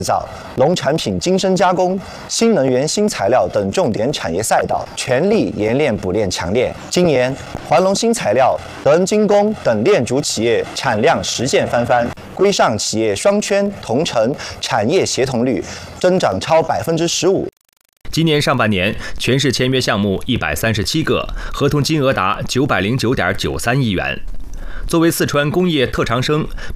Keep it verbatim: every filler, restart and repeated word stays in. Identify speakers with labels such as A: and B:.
A: 造、农产品精深加工、新能源新材料等重点产业赛道，全力研炼补炼强炼。今年，环龙新材料、德恩精工等炼主企业产量实现翻番，规上企业双圈同城产业协同率增长超百分之十五。
B: 今年上半年，全市签约项目一百三十七个，合同金额达九百零九点九三亿元。作为四川工业特长生，